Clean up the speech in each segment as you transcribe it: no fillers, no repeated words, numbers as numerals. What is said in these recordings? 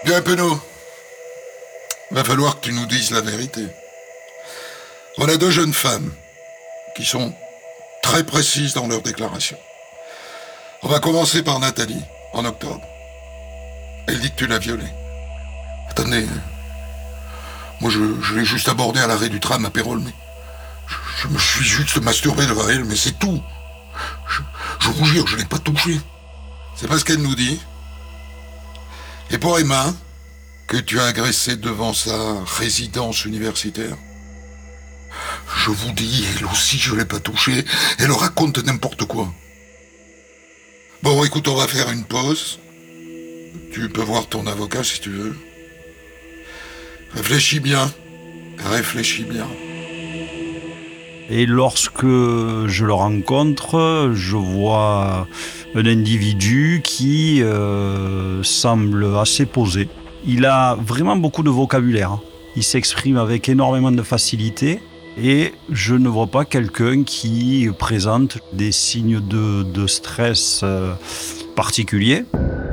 Bien, Penaud. Va falloir que tu nous dises la vérité. On a 2 jeunes femmes qui sont très précises dans leur déclaration. On va commencer par Nathalie, en octobre. Elle dit que tu l'as violée. Attendez, moi je l'ai juste abordée à l'arrêt du tram à Pérol, mais je me suis juste masturbé devant elle, mais c'est tout. Je vous jure, je l'ai pas touchée. C'est pas ce qu'elle nous dit. Et pour Emma, que tu as agressée devant sa résidence universitaire, je vous dis, elle aussi je l'ai pas touchée. Elle raconte n'importe quoi. Bon, écoute, on va faire une pause. Tu peux voir ton avocat si tu veux. Réfléchis bien. Et lorsque je le rencontre, je vois un individu qui semble assez posé. Il a vraiment beaucoup de vocabulaire. Il s'exprime avec énormément de facilité. Et je ne vois pas quelqu'un qui présente des signes de stress particuliers.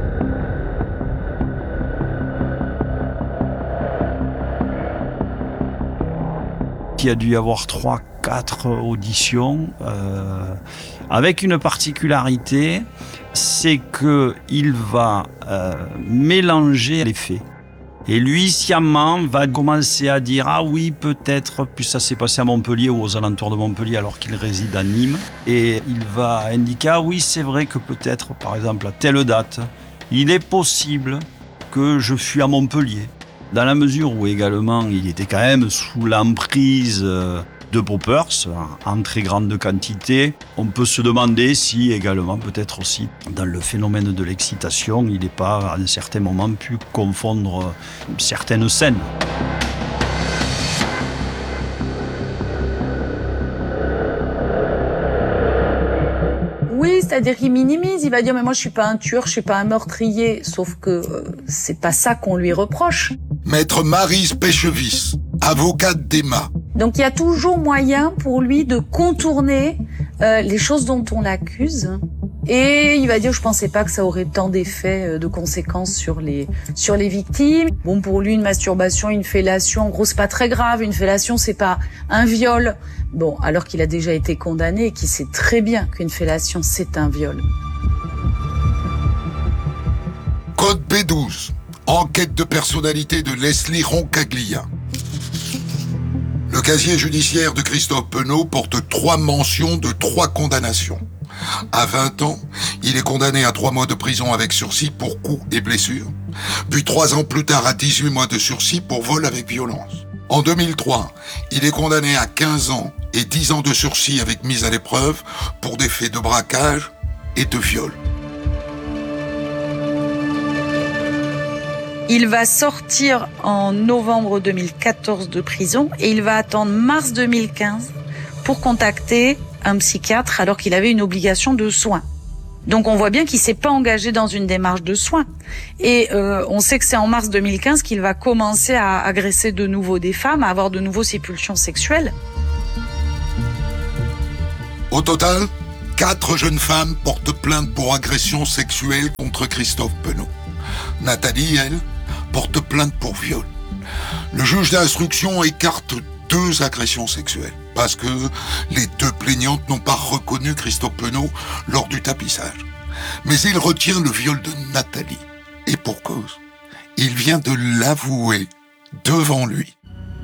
Il y a dû y avoir 3-4 auditions avec une particularité, c'est qu'il va mélanger les faits. Et lui, sciemment, va commencer à dire « Ah oui, peut-être », puis ça s'est passé à Montpellier ou aux alentours de Montpellier alors qu'il réside à Nîmes. Et il va indiquer « Ah oui, c'est vrai que peut-être, par exemple, à telle date, il est possible que je fus à Montpellier ». Dans la mesure où également il était quand même sous l'emprise de poppers en très grande quantité, on peut se demander si également, peut-être aussi, dans le phénomène de l'excitation, il n'est pas à un certain moment pu confondre certaines scènes. Oui, c'est-à-dire qu'il minimise, il va dire « mais moi je suis pas un tueur, je suis pas un meurtrier », sauf que c'est pas ça qu'on lui reproche. Maître Maryse Péchevis, avocate d'Emma. Donc il y a toujours moyen pour lui de contourner les choses dont on l'accuse. Et il va dire, je pensais pas que ça aurait tant d'effets, de conséquences sur les victimes. Bon, pour lui, une masturbation, une fellation, en gros, c'est pas très grave. Une fellation, c'est pas un viol. Bon, alors qu'il a déjà été condamné et qu'il sait très bien qu'une fellation, c'est un viol. Code B12. Enquête de personnalité de Leslie Roncaglia. Le casier judiciaire de Christophe Penaud porte 3 mentions de 3 condamnations. À 20 ans, il est condamné à 3 mois de prison avec sursis pour coups et blessures, puis 3 ans plus tard à 18 mois de sursis pour vol avec violence. En 2003, il est condamné à 15 ans et 10 ans de sursis avec mise à l'épreuve pour des faits de braquage et de viol. Il va sortir en novembre 2014 de prison et il va attendre mars 2015 pour contacter un psychiatre alors qu'il avait une obligation de soins. Donc on voit bien qu'il s'est pas engagé dans une démarche de soins. Et on sait que c'est en mars 2015 qu'il va commencer à agresser de nouveau des femmes, à avoir de nouveau ses pulsions sexuelles. Au total, 4 jeunes femmes portent plainte pour agression sexuelle contre Christophe Penaud. Nathalie, elle, porte plainte pour viol. Le juge d'instruction écarte 2 agressions sexuelles parce que les 2 plaignantes n'ont pas reconnu Christophe Penaud lors du tapissage. Mais il retient le viol de Nathalie. Et pour cause, il vient de l'avouer devant lui.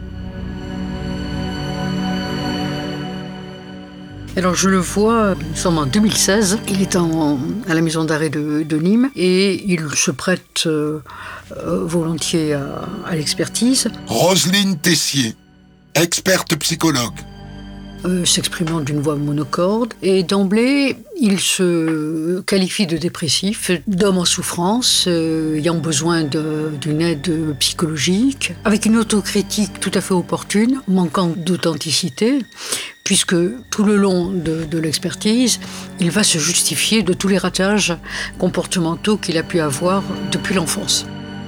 Alors je le vois, nous sommes en 2016, il est à la maison d'arrêt de Nîmes et il se prête volontiers à l'expertise. Roselyne Tessier, experte psychologue. S'exprimant d'une voix monocorde. Et d'emblée, il se qualifie de dépressif, d'homme en souffrance, ayant besoin d'une aide psychologique, avec une autocritique tout à fait opportune, manquant d'authenticité, puisque tout le long de l'expertise, il va se justifier de tous les ratages comportementaux qu'il a pu avoir depuis l'enfance.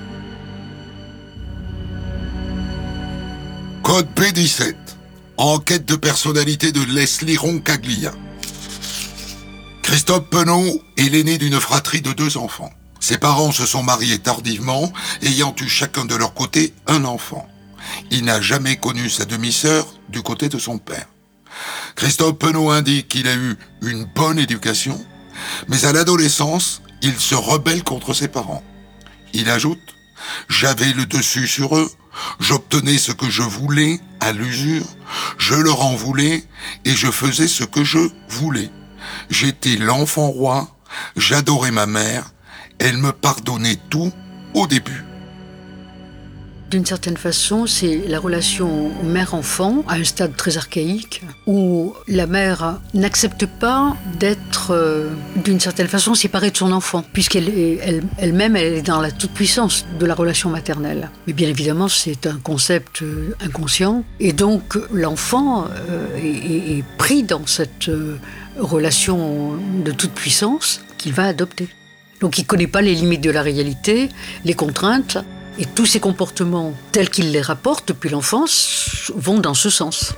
Code P17. Enquête de personnalité de Leslie Roncaglia. Christophe Penaud est l'aîné d'une fratrie de 2 enfants. Ses parents se sont mariés tardivement, ayant eu chacun de leur côté un enfant. Il n'a jamais connu sa demi-sœur du côté de son père. Christophe Penaud indique qu'il a eu une bonne éducation, mais à l'adolescence, il se rebelle contre ses parents. Il ajoute « J'avais le dessus sur eux, j'obtenais ce que je voulais à l'usure, je leur en voulais et je faisais ce que je voulais. J'étais l'enfant roi, j'adorais ma mère, elle me pardonnait tout au début. » D'une certaine façon, c'est la relation mère-enfant à un stade très archaïque où la mère n'accepte pas d'être, d'une certaine façon, séparée de son enfant, puisqu'elle-même elle est dans la toute-puissance de la relation maternelle. Mais bien évidemment, c'est un concept inconscient. Et donc, l'enfant est pris dans cette relation de toute-puissance qu'il va adopter. Donc, il ne connaît pas les limites de la réalité, les contraintes. Et tous ces comportements, tels qu'il les rapporte depuis l'enfance, vont dans ce sens.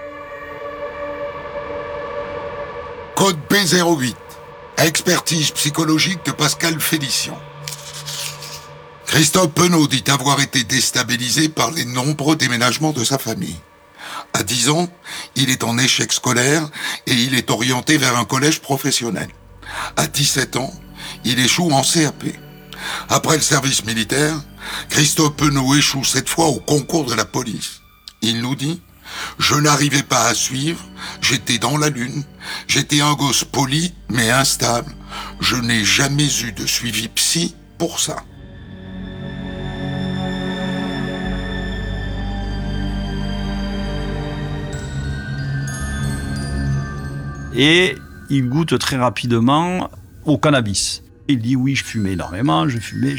Code B08. Expertise psychologique de Pascal Félicien. Christophe Penaud dit avoir été déstabilisé par les nombreux déménagements de sa famille. À 10 ans, il est en échec scolaire et il est orienté vers un collège professionnel. À 17 ans, il échoue en CAP. Après le service militaire, Christophe Penaud échoue cette fois au concours de la police. Il nous dit « Je n'arrivais pas à suivre, j'étais dans la lune, j'étais un gosse poli mais instable, je n'ai jamais eu de suivi psy pour ça. » Et il goûte très rapidement au cannabis. Il dit oui, je fumais énormément, je fumais.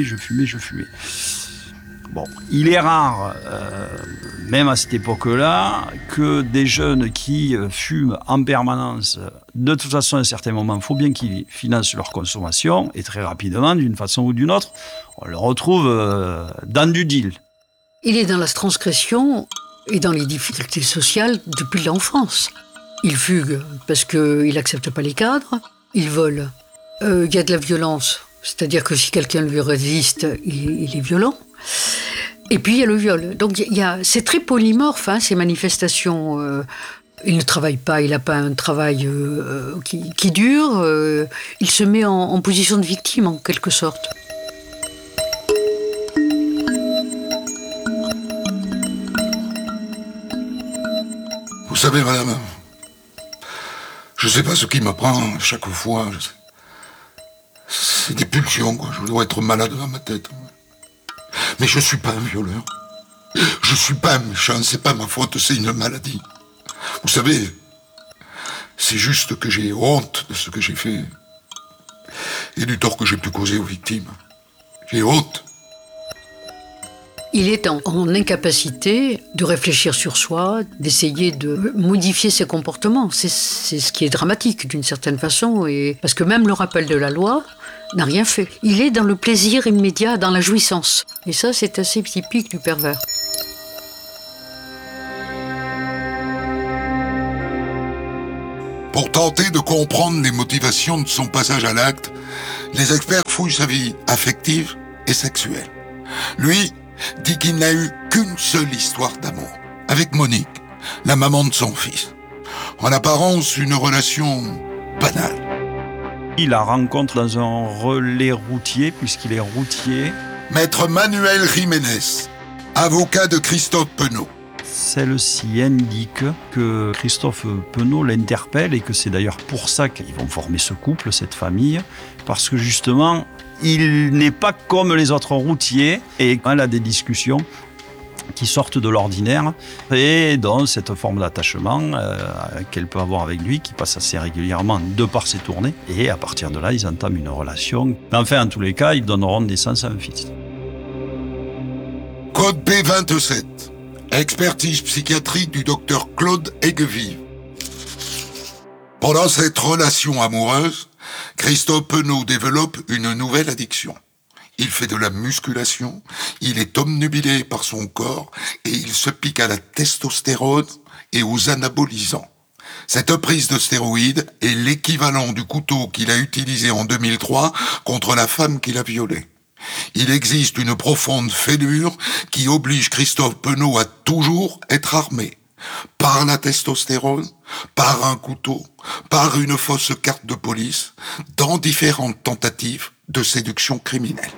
Bon, il est rare, même à cette époque-là, que des jeunes qui fument en permanence, de toute façon, à un certain moment, il faut bien qu'ils financent leur consommation, et très rapidement, d'une façon ou d'une autre, on le retrouve dans du deal. Il est dans la transgression et dans les difficultés sociales depuis l'enfance. Il fugue parce qu'il n'accepte pas les cadres, il vole. Il y a de la violence, c'est-à-dire que si quelqu'un lui résiste, il est violent. Et puis il y a le viol. Donc c'est très polymorphe, ces manifestations. Il ne travaille pas, il n'a pas un travail qui dure. Il se met en position de victime, en quelque sorte. Vous savez, madame, je ne sais pas ce qui me prend chaque fois. C'est des pulsions, quoi. Je dois être malade dans ma tête. Mais je suis pas un violeur. Je suis pas un méchant, c'est pas ma faute, c'est une maladie. Vous savez, c'est juste que j'ai honte de ce que j'ai fait. Et du tort que j'ai pu causer aux victimes. J'ai honte. Il est en incapacité de réfléchir sur soi, d'essayer de modifier ses comportements. C'est ce qui est dramatique d'une certaine façon, parce que même le rappel de la loi n'a rien fait. Il est dans le plaisir immédiat, dans la jouissance. Et ça, c'est assez typique du pervers. Pour tenter de comprendre les motivations de son passage à l'acte, les experts fouillent sa vie affective et sexuelle. Lui dit qu'il n'a eu qu'une seule histoire d'amour, avec Monique, la maman de son fils. En apparence, une relation banale. Il la rencontre dans un relais routier, puisqu'il est routier. Maître Manuel Jiménez, avocat de Christophe Penaud. Celle-ci indique que Christophe Penaud l'interpelle et que c'est d'ailleurs pour ça qu'ils vont former ce couple, cette famille, parce que justement, il n'est pas comme les autres routiers et elle a des discussions qui sortent de l'ordinaire et dans cette forme d'attachement qu'elle peut avoir avec lui, qui passe assez régulièrement de par ses tournées. Et à partir de là, ils entament une relation. Enfin, en tous les cas, ils donneront naissance à un fils. Code B27. Expertise psychiatrique du docteur Claude Aiguevive. Pendant cette relation amoureuse, Christophe Penaud développe une nouvelle addiction. Il fait de la musculation, il est obnubilé par son corps et il se pique à la testostérone et aux anabolisants. Cette prise de stéroïdes est l'équivalent du couteau qu'il a utilisé en 2003 contre la femme qu'il a violée. Il existe une profonde fêlure qui oblige Christophe Penaud à toujours être armé. Par la testostérone, par un couteau, par une fausse carte de police, dans différentes tentatives de séduction criminelle.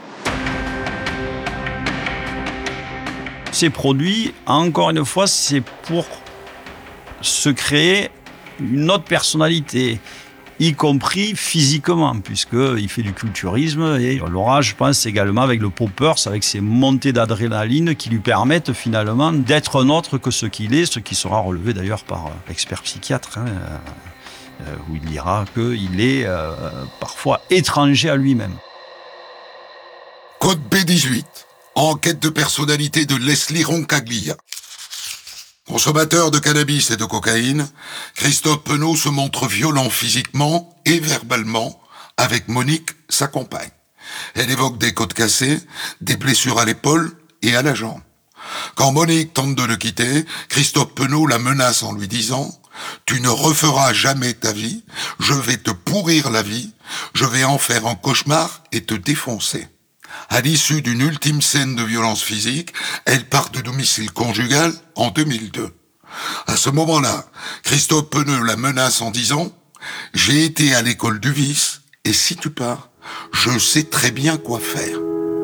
Ces produits, encore une fois, c'est pour se créer une autre personnalité, y compris physiquement, puisqu'il fait du culturisme et on l'aura, je pense, également avec le poppers, avec ces montées d'adrénaline qui lui permettent finalement d'être un autre que ce qu'il est, ce qui sera relevé d'ailleurs par l'expert psychiatre, où il dira qu'il est parfois étranger à lui-même. Code B18, enquête de personnalité de Leslie Roncaglia. Consommateur de cannabis et de cocaïne, Christophe Penaud se montre violent physiquement et verbalement avec Monique, sa compagne. Elle évoque des côtes cassées, des blessures à l'épaule et à la jambe. Quand Monique tente de le quitter, Christophe Penaud la menace en lui disant « Tu ne referas jamais ta vie, je vais te pourrir la vie, je vais en faire un cauchemar et te défoncer. » À l'issue d'une ultime scène de violence physique, elle part du domicile conjugal en 2002. À ce moment-là, Christophe Penaud la menace en disant « J'ai été à l'école du vice, et si tu pars, je sais très bien quoi faire. »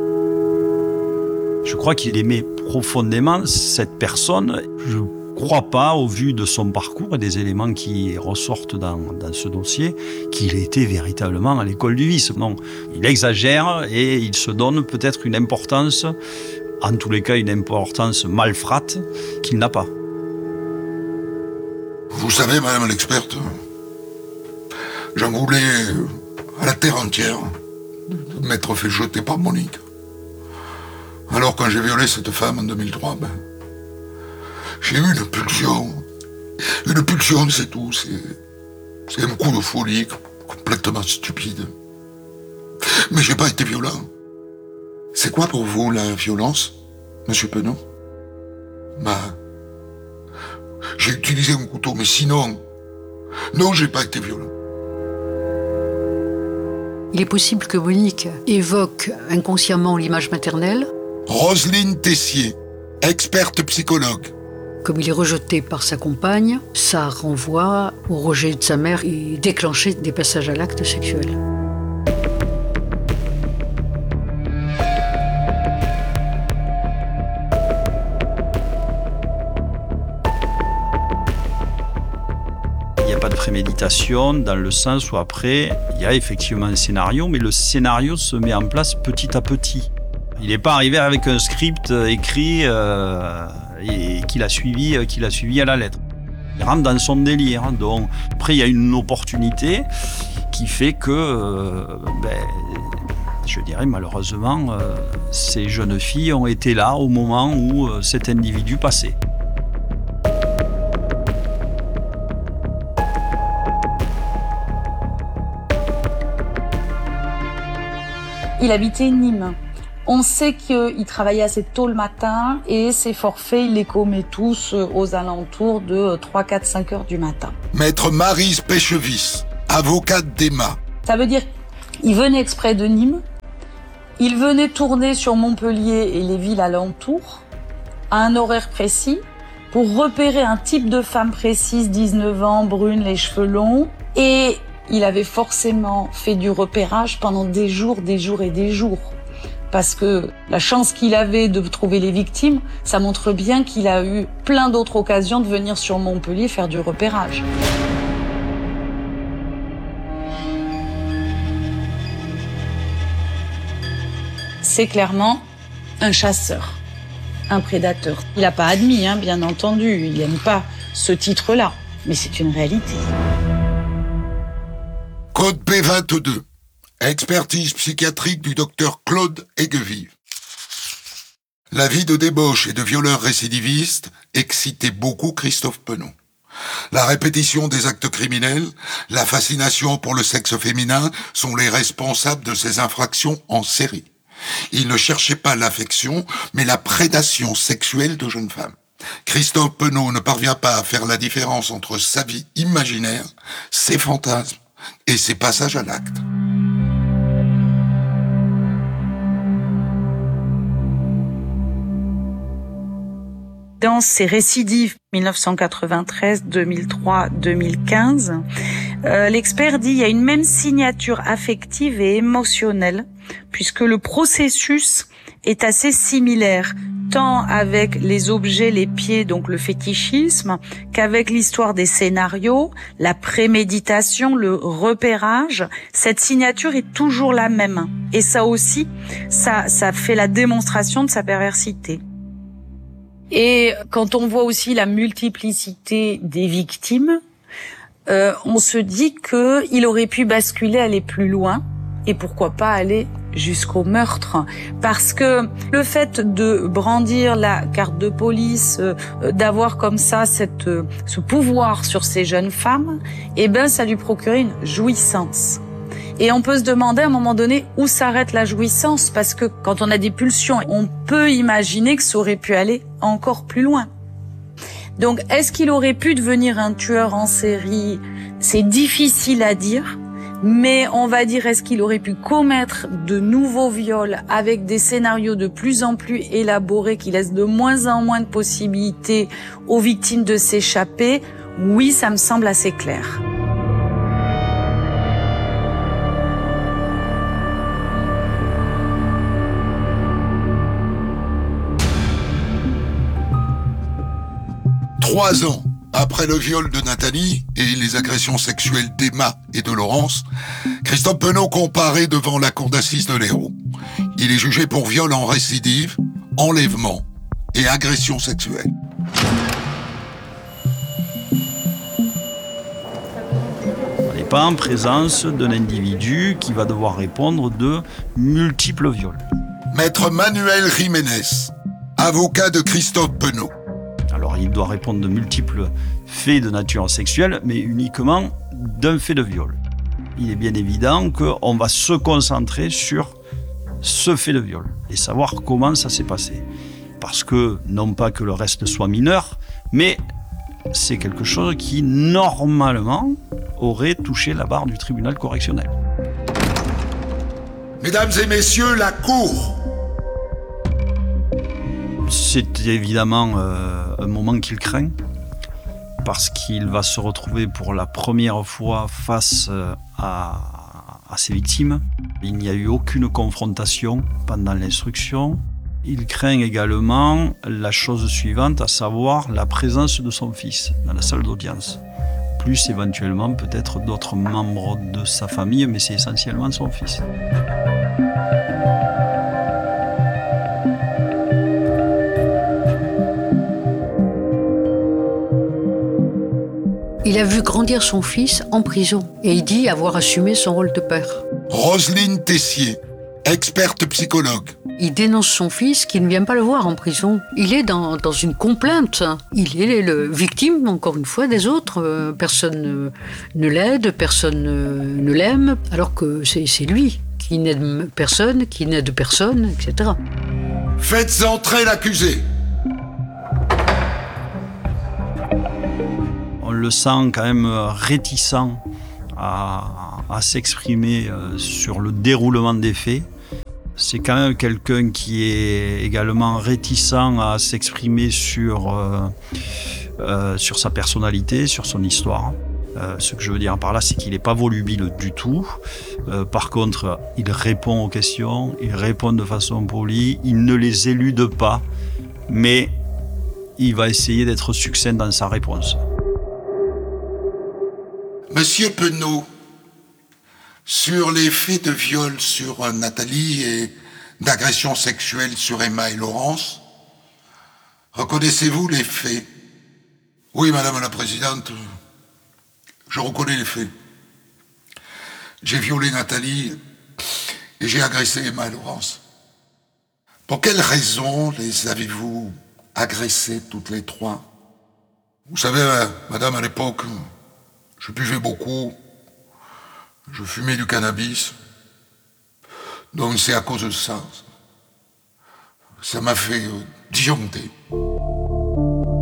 Je crois qu'il aimait profondément cette personne. Je ne crois pas, au vu de son parcours et des éléments qui ressortent dans ce dossier, qu'il ait été véritablement à l'école du vice. Non, il exagère et il se donne peut-être une importance, en tous les cas une importance malfrate, qu'il n'a pas. Vous savez, madame l'experte, j'en voulais à la terre entière de m'être fait jeter par Monique. Alors quand j'ai violé cette femme en 2003, j'ai eu une pulsion. Une pulsion, c'est tout. C'est un coup de folie complètement stupide. Mais j'ai pas été violent. C'est quoi pour vous la violence, monsieur Penaud? J'ai utilisé un couteau, mais sinon... Non, j'ai pas été violent. Il est possible que Monique évoque inconsciemment l'image maternelle. Roselyne Tessier, experte psychologue. Comme il est rejeté par sa compagne, ça renvoie au rejet de sa mère et déclencher des passages à l'acte sexuel. Il n'y a pas de préméditation dans le sens où après, il y a effectivement un scénario, mais le scénario se met en place petit à petit. Il n'est pas arrivé avec un script écrit et qu'il a suivi à la lettre. Il rentre dans son délire. Donc, après, il y a une opportunité qui fait que, je dirais malheureusement, ces jeunes filles ont été là au moment où cet individu passait. Il habitait Nîmes. On sait qu'il travaillait assez tôt le matin et ses forfaits, il les commet tous aux alentours de 3, 4, 5 heures du matin. Maître Maryse Péchevis, avocate d'Emma. Ça veut dire qu'il venait exprès de Nîmes, il venait tourner sur Montpellier et les villes alentours à un horaire précis pour repérer un type de femme précise, 19 ans, brune, les cheveux longs. Et il avait forcément fait du repérage pendant des jours et des jours. Parce que la chance qu'il avait de trouver les victimes, ça montre bien qu'il a eu plein d'autres occasions de venir sur Montpellier faire du repérage. C'est clairement un chasseur, un prédateur. Il n'a pas admis, bien entendu, il n'aime pas ce titre-là, mais c'est une réalité. Code B22. Expertise psychiatrique du docteur Claude Aiguevive. La vie de débauche et de violeur récidiviste excitait beaucoup Christophe Penaud. La répétition des actes criminels, la fascination pour le sexe féminin sont les responsables de ces infractions en série. Il ne cherchait pas l'affection, mais la prédation sexuelle de jeunes femmes. Christophe Penaud ne parvient pas à faire la différence entre sa vie imaginaire, ses fantasmes et ses passages à l'acte. Dans ses récidives 1993, 2003, 2015, l'expert dit qu'il y a une même signature affective et émotionnelle, puisque le processus est assez similaire, tant avec les objets, les pieds, donc le fétichisme, qu'avec l'histoire des scénarios, la préméditation, le repérage. Cette signature est toujours la même. Et ça aussi, ça fait la démonstration de sa perversité. Et quand on voit aussi la multiplicité des victimes, on se dit qu'il aurait pu basculer, aller plus loin, et pourquoi pas aller jusqu'au meurtre. Parce que le fait de brandir la carte de police, d'avoir comme ça ce pouvoir sur ces jeunes femmes, eh ben ça lui procurait une jouissance. Et on peut se demander à un moment donné où s'arrête la jouissance, parce que quand on a des pulsions, on peut imaginer que ça aurait pu aller encore plus loin. Donc, est-ce qu'il aurait pu devenir un tueur en série? C'est difficile à dire, mais on va dire, est-ce qu'il aurait pu commettre de nouveaux viols avec des scénarios de plus en plus élaborés qui laissent de moins en moins de possibilités aux victimes de s'échapper? Oui, ça me semble assez clair. Trois ans après le viol de Nathalie et les agressions sexuelles d'Emma et de Laurence, Christophe Penaud comparaît devant la cour d'assises de l'Hérault. Il est jugé pour viol en récidive, enlèvement et agression sexuelle. On n'est pas en présence d'un individu qui va devoir répondre de multiples viols. Maître Manuel Jiménez, avocat de Christophe Penaud. Alors, il doit répondre de multiples faits de nature sexuelle, mais uniquement d'un fait de viol. Il est bien évident qu'on va se concentrer sur ce fait de viol et savoir comment ça s'est passé. Parce que, non pas que le reste soit mineur, mais c'est quelque chose qui, normalement, aurait touché la barre du tribunal correctionnel. Mesdames et messieurs, la cour. C'est évidemment un moment qu'il craint, parce qu'il va se retrouver pour la première fois face à ses victimes. Il n'y a eu aucune confrontation pendant l'instruction. Il craint également la chose suivante, à savoir la présence de son fils dans la salle d'audience. Plus éventuellement peut-être d'autres membres de sa famille, mais c'est essentiellement son fils. Il a vu grandir son fils en prison et il dit avoir assumé son rôle de père. Roselyne Tessier, experte psychologue. Il dénonce son fils qui ne vient pas le voir en prison. Il est dans une complainte. Il est le victime, encore une fois, des autres. Personne ne l'aide, personne ne l'aime, alors que c'est lui qui n'aide personne, etc. Faites entrer l'accusé. On le sent quand même réticent à s'exprimer sur le déroulement des faits. C'est quand même quelqu'un qui est également réticent à s'exprimer sur sa personnalité, sur son histoire. Ce que je veux dire par là, c'est qu'il n'est pas volubile du tout. Par contre, il répond aux questions, il répond de façon polie, il ne les élude pas, mais il va essayer d'être succinct dans sa réponse. Monsieur Penaud, sur les faits de viol sur Nathalie et d'agression sexuelle sur Emma et Laurence, reconnaissez-vous les faits? Oui, Madame la Présidente, je reconnais les faits. J'ai violé Nathalie et j'ai agressé Emma et Laurence. Pour quelles raisons les avez-vous agressées toutes les trois? Vous savez, Madame, à l'époque, je buvais beaucoup, je fumais du cannabis, donc c'est à cause de ça. Ça m'a fait disjoncter.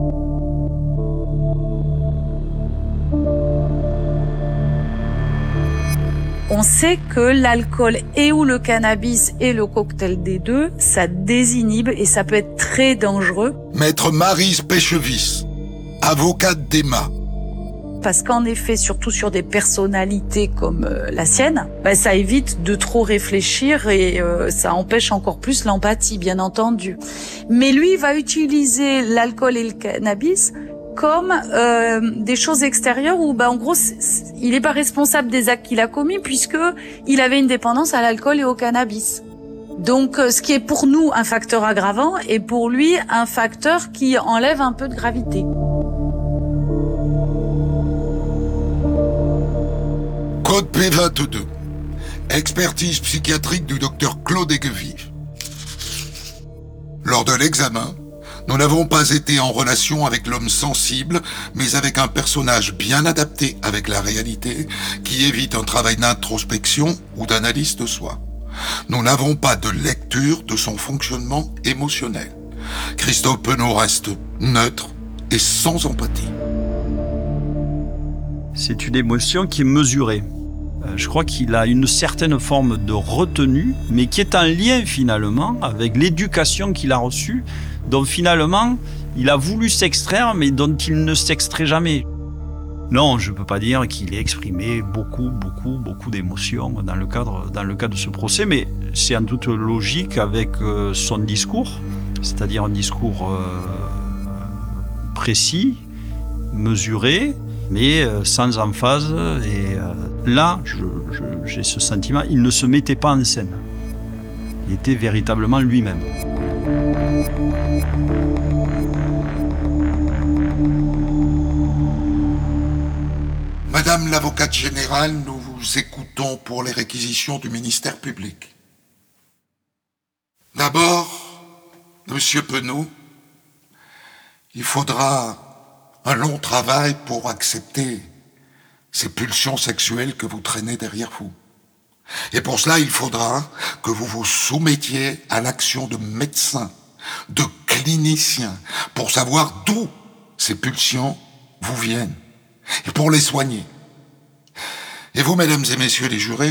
On sait que l'alcool et ou le cannabis et le cocktail des deux, ça désinhibe et ça peut être très dangereux. Maître Maryse Péchevis, avocate d'Emma. Parce qu'en effet, surtout sur des personnalités comme la sienne, ça évite de trop réfléchir et ça empêche encore plus l'empathie, bien entendu. Mais lui, il va utiliser l'alcool et le cannabis comme des choses extérieures où, en gros, il n'est pas responsable des actes qu'il a commis puisque il avait une dépendance à l'alcool et au cannabis. Donc, ce qui est pour nous un facteur aggravant est pour lui un facteur qui enlève un peu de gravité. Code P22. Expertise psychiatrique du docteur Claude Aiguevive. Lors de l'examen, nous n'avons pas été en relation avec l'homme sensible, mais avec un personnage bien adapté avec la réalité, qui évite un travail d'introspection ou d'analyse de soi. Nous n'avons pas de lecture de son fonctionnement émotionnel. Christophe Penaud reste neutre et sans empathie. C'est une émotion qui est mesurée. Je crois qu'il a une certaine forme de retenue, mais qui est en lien finalement avec l'éducation qu'il a reçue, dont finalement il a voulu s'extraire, mais dont il ne s'extrait jamais. Non, je ne peux pas dire qu'il ait exprimé beaucoup d'émotions dans le cadre de ce procès, mais c'est en toute logique avec son discours, c'est-à-dire un discours précis, mesuré, mais sans emphase. Et là, j'ai ce sentiment, il ne se mettait pas en scène. Il était véritablement lui-même. Madame l'avocate générale, nous vous écoutons pour les réquisitions du ministère public. D'abord, Monsieur Penaud, il faudra un long travail pour accepter ces pulsions sexuelles que vous traînez derrière vous. Et pour cela, il faudra que vous vous soumettiez à l'action de médecins, de cliniciens, pour savoir d'où ces pulsions vous viennent, et pour les soigner. Et vous, mesdames et messieurs les jurés,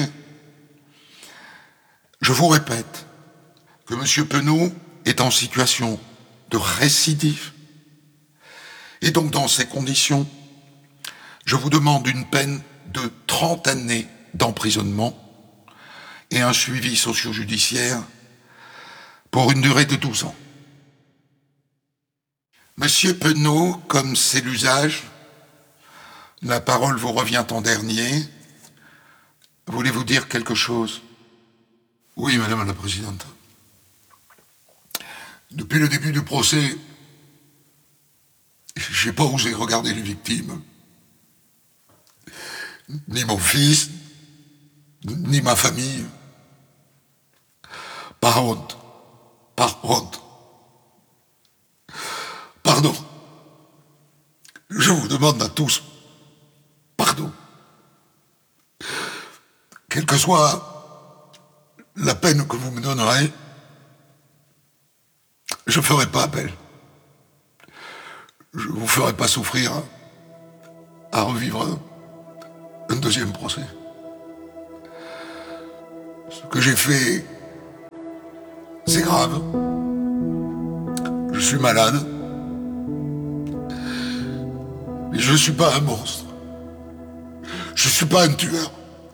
je vous répète que M. Penaud est en situation de récidive. Et donc, dans ces conditions, je vous demande une peine de 30 années d'emprisonnement et un suivi socio-judiciaire pour une durée de 12 ans. Monsieur Penaud, comme c'est l'usage, la parole vous revient en dernier. Voulez-vous dire quelque chose? Oui, Madame la Présidente. Depuis le début du procès, j'ai pas osé regarder les victimes, ni mon fils, ni ma famille. Par honte. Pardon. Je vous demande à tous pardon. Quelle que soit la peine que vous me donnerez, je ferai pas appel. Je vous ferai pas souffrir à revivre un deuxième procès. Ce que j'ai fait, c'est grave. Je suis malade. Mais je ne suis pas un monstre. Je ne suis pas un tueur.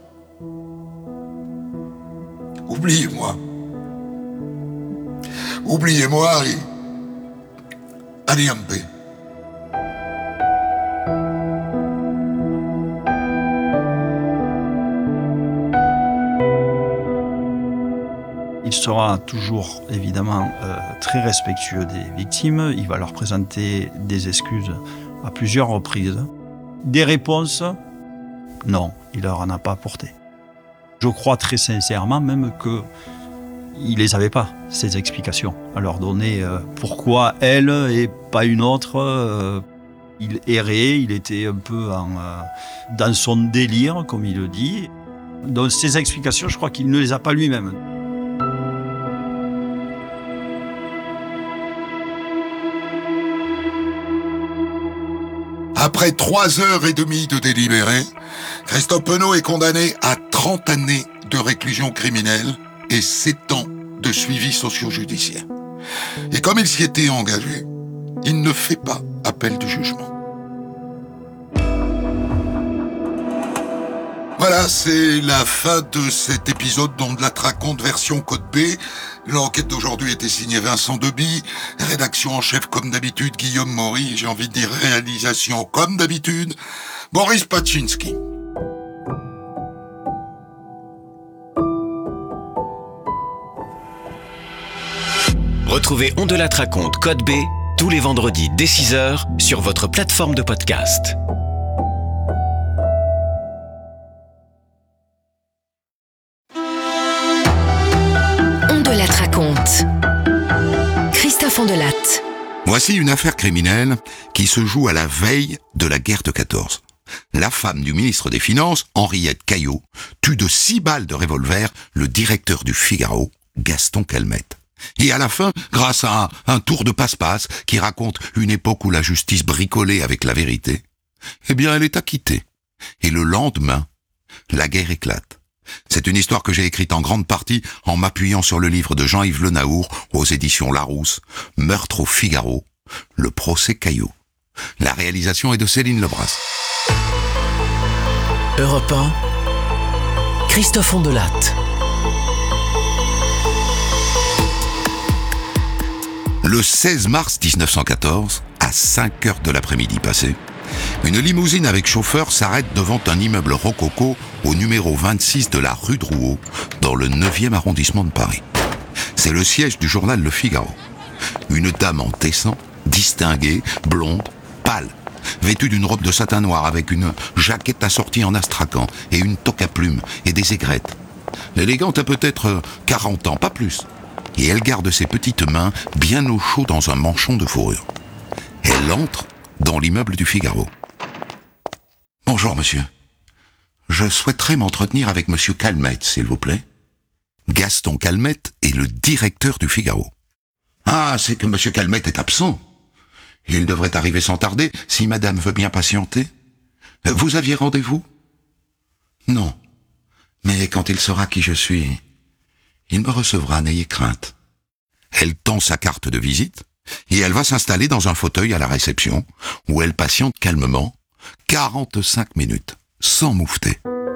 Oubliez-moi. Oubliez-moi et allez en paix. Il sera toujours, évidemment, très respectueux des victimes. Il va leur présenter des excuses à plusieurs reprises. Des réponses, non, il ne leur en a pas apporté. Je crois très sincèrement même qu'il ne les avait pas, ces explications, à leur donner pourquoi elle et pas une autre. Il errait, il était un peu dans son délire, comme il le dit. Donc ces explications, je crois qu'il ne les a pas lui-même. Après 3 heures et demie de délibéré, Christophe Penaud est condamné à 30 années de réclusion criminelle et 7 ans de suivi socio-judiciaire. Et comme il s'y était engagé, il ne fait pas appel du jugement. Voilà, c'est la fin de cet épisode d'On de la raconte version Code B. L'enquête d'aujourd'hui était signée Vincent Deby, rédaction en chef comme d'habitude Guillaume Maury, j'ai envie de dire réalisation comme d'habitude Boris Paczynski. Retrouvez On de la raconte Code B tous les vendredis dès 6h sur votre plateforme de podcast. Raconte. Christophe Ondelatte. Voici une affaire criminelle qui se joue à la veille de la guerre de 14. La femme du ministre des Finances, Henriette Caillot, tue de 6 balles de revolver le directeur du Figaro, Gaston Calmette. Et à la fin, grâce à un tour de passe-passe qui raconte une époque où la justice bricolait avec la vérité, eh bien elle est acquittée. Et le lendemain, la guerre éclate. C'est une histoire que j'ai écrite en grande partie en m'appuyant sur le livre de Jean-Yves Le Naour aux éditions Larousse, Meurtre au Figaro, le procès Caillot. La réalisation est de Céline Lebras. Europe 1, Christophe Ondelatte. Le 16 mars 1914, à 5 heures de l'après-midi passé, une limousine avec chauffeur s'arrête devant un immeuble rococo au numéro 26 de la rue Drouot, dans le 9e arrondissement de Paris. C'est le siège du journal Le Figaro. Une dame en tesson, distinguée, blonde, pâle, vêtue d'une robe de satin noir avec une jaquette assortie en astrakhan et une toque à plumes et des aigrettes. L'élégante a peut-être 40 ans, pas plus. Et elle garde ses petites mains bien au chaud dans un manchon de fourrure. Elle entre dans l'immeuble du Figaro. « Bonjour, monsieur. Je souhaiterais m'entretenir avec monsieur Calmette, s'il vous plaît. » Gaston Calmette est le directeur du Figaro. « Ah, c'est que monsieur Calmette est absent. Il devrait arriver sans tarder, si madame veut bien patienter. Vous aviez rendez-vous ? » ?»« Non. Mais quand il saura qui je suis, il me recevra, n'ayez crainte. » Elle tend sa carte de visite et elle va s'installer dans un fauteuil à la réception où elle patiente calmement 45 minutes, sans moufter.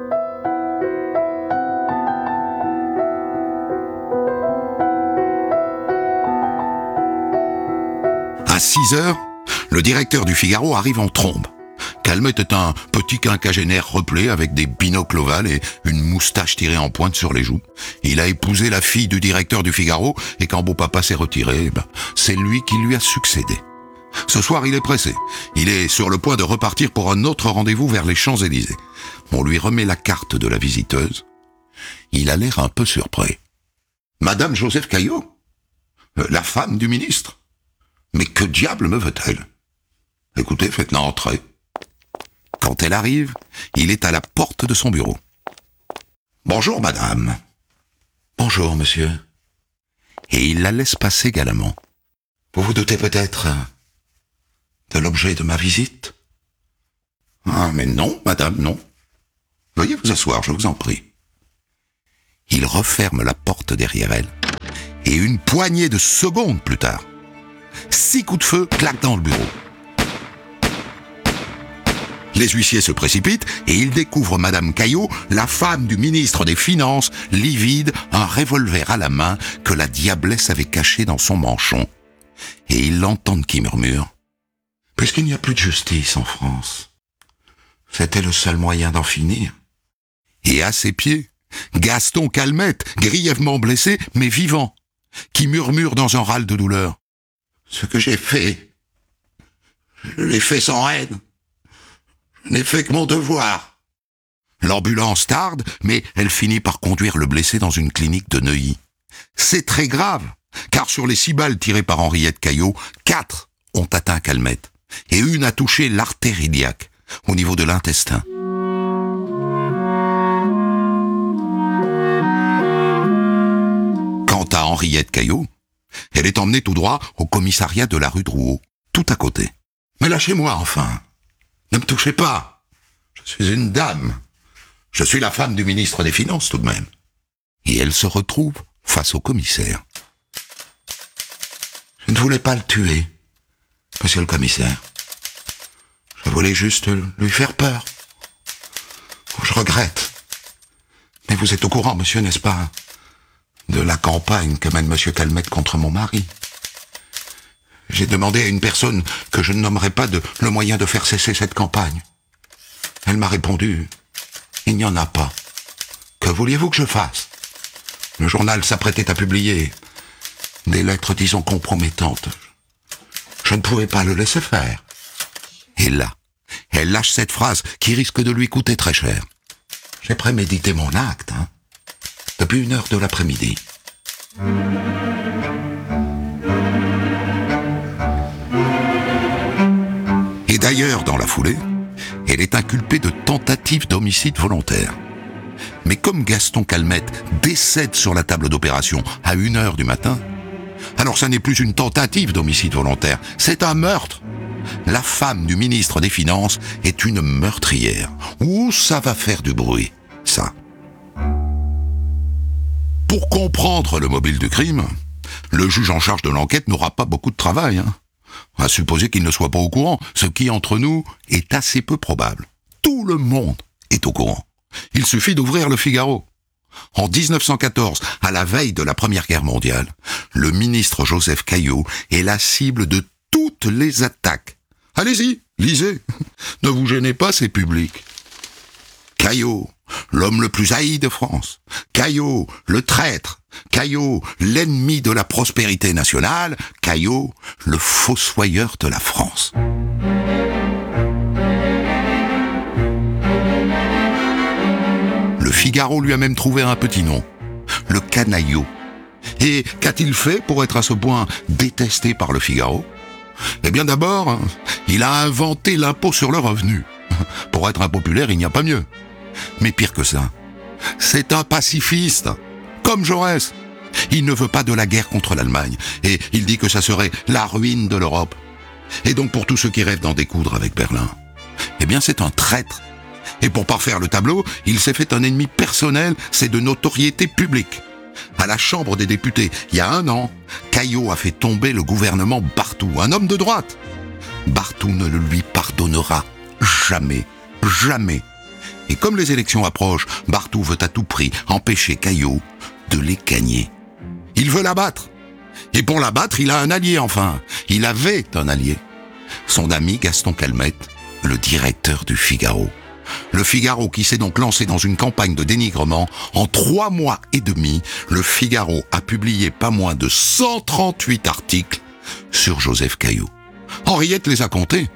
À 6 heures, le directeur du Figaro arrive en trombe. Calmette est un petit quinquagénaire replé avec des binocles ovales et une moustache tirée en pointe sur les joues. Il a épousé la fille du directeur du Figaro et quand beau papa s'est retiré, c'est lui qui lui a succédé. Ce soir, il est pressé. Il est sur le point de repartir pour un autre rendez-vous vers les Champs-Élysées. On lui remet la carte de la visiteuse. Il a l'air un peu surpris. « Madame Joseph Caillot ? La femme du ministre ? Mais que diable me veut-elle ? Écoutez, faites-la entrer. » Quand elle arrive, il est à la porte de son bureau. « Bonjour, madame. »« Bonjour, monsieur. » Et il la laisse passer galamment. « Vous vous doutez peut-être de l'objet de ma visite ? » ?»« Ah, mais non, madame, non. Veuillez vous asseoir, je vous en prie. » Il referme la porte derrière elle, et une poignée de secondes plus tard, 6 coups de feu claquent dans le bureau. Les huissiers se précipitent et ils découvrent Madame Caillot, la femme du ministre des Finances, livide, un revolver à la main que la diablesse avait caché dans son manchon. Et ils l'entendent qui murmure « Puisqu'il n'y a plus de justice en France, c'était le seul moyen d'en finir. » Et à ses pieds, Gaston Calmette, grièvement blessé mais vivant, qui murmure dans un râle de douleur « Ce que j'ai fait, je l'ai fait sans haine. Je n'ai fait que mon devoir. » L'ambulance tarde, mais elle finit par conduire le blessé dans une clinique de Neuilly. C'est très grave, car sur les 6 balles tirées par Henriette Caillot, 4 ont atteint Calmette, et une a touché l'artère iliaque, au niveau de l'intestin. Quant à Henriette Caillot, elle est emmenée tout droit au commissariat de la rue Drouot, tout à côté. « Mais lâchez-moi, enfin. Ne me touchez pas. Je suis une dame. Je suis la femme du ministre des Finances tout de même. Et elle se retrouve face au commissaire. Je ne voulais pas le tuer, monsieur le commissaire. Je voulais juste lui faire peur. Je regrette. Mais vous êtes au courant, monsieur, n'est-ce pas, de la campagne que mène monsieur Calmette contre mon mari. J'ai demandé à une personne que je ne nommerai pas le moyen de faire cesser cette campagne. Elle m'a répondu, il n'y en a pas. Que vouliez-vous que je fasse? Le journal s'apprêtait à publier des lettres, disons, compromettantes. Je ne pouvais pas le laisser faire. Et là, elle lâche cette phrase qui risque de lui coûter très cher. J'ai prémédité mon acte, depuis 1h de l'après-midi. Et d'ailleurs, dans la foulée, elle est inculpée de tentative d'homicide volontaire. Mais comme Gaston Calmette décède sur la table d'opération à 1h du matin, alors ça n'est plus une tentative d'homicide volontaire, c'est un meurtre. La femme du ministre des Finances est une meurtrière. Ouh, ça va faire du bruit, ça. Pour comprendre le mobile du crime, le juge en charge de l'enquête n'aura pas beaucoup de travail. À supposer qu'il ne soit pas au courant, ce qui, entre nous, est assez peu probable. Tout le monde est au courant. Il suffit d'ouvrir le Figaro. En 1914, à la veille de la Première Guerre mondiale, le ministre Joseph Caillaux est la cible de toutes les attaques. Allez-y, lisez. Ne vous gênez pas, c'est public. Caillaux, l'homme le plus haï de France. Caillaux, le traître. Caillaux, l'ennemi de la prospérité nationale. Caillaux, le fossoyeur de la France. Le Figaro lui a même trouvé un petit nom, le Canaillot. Et qu'a-t-il fait pour être à ce point détesté par le Figaro? Eh bien d'abord, il a inventé l'impôt sur le revenu. Pour être impopulaire, il n'y a pas mieux. Mais pire que ça, c'est un pacifiste, comme Jaurès. Il ne veut pas de la guerre contre l'Allemagne, et il dit que ça serait la ruine de l'Europe. Et donc pour tous ceux qui rêvent d'en découdre avec Berlin, eh bien c'est un traître. Et pour parfaire le tableau, il s'est fait un ennemi personnel, c'est de notoriété publique. À la Chambre des députés, il y a 1 an, Caillaux a fait tomber le gouvernement Barthou, un homme de droite. Barthou ne le lui pardonnera jamais, jamais. Et comme les élections approchent, Barthou veut à tout prix empêcher Caillaux de les gagner. Il veut l'abattre. Et pour l'abattre, il a un allié enfin. Il avait un allié. Son ami Gaston Calmette, le directeur du Figaro. Le Figaro qui s'est donc lancé dans une campagne de dénigrement. En 3 mois et demi, le Figaro a publié pas moins de 138 articles sur Joseph Caillaux. Henriette les a comptés.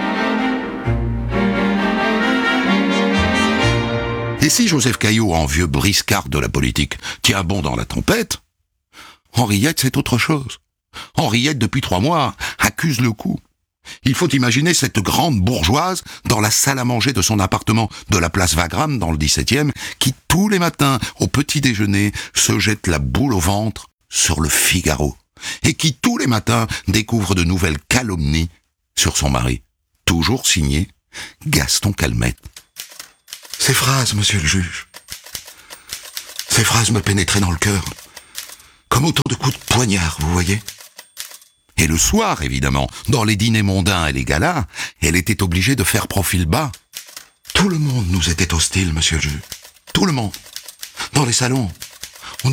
Et si Joseph Caillaux, en vieux briscard de la politique, tient bon dans la tempête, Henriette, c'est autre chose. Henriette, depuis 3 mois, accuse le coup. Il faut imaginer cette grande bourgeoise dans la salle à manger de son appartement de la place Wagram dans le 17e, qui tous les matins, au petit déjeuner, se jette la boule au ventre sur le Figaro, et qui tous les matins découvre de nouvelles calomnies sur son mari. Toujours signé Gaston Calmette. Ces phrases, monsieur le juge, ces phrases me pénétraient dans le cœur, comme autant de coups de poignard, vous voyez. Et le soir, évidemment, dans les dîners mondains et les galas, elle était obligée de faire profil bas. Tout le monde nous était hostile, monsieur le juge. Tout le monde. Dans les salons,